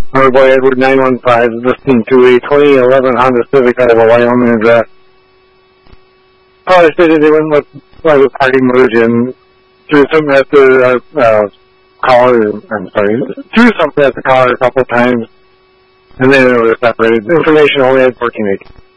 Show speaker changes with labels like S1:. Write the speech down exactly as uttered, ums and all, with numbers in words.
S1: Boy Edward nine one five, listening to a twenty eleven Honda Civic out of a Wyoming address. Probably stated they went with like a party merge and threw something at the uh, uh, collar. I'm sorry, threw something at the collar a couple of times, and then they were separated. Information only at fourteen eight.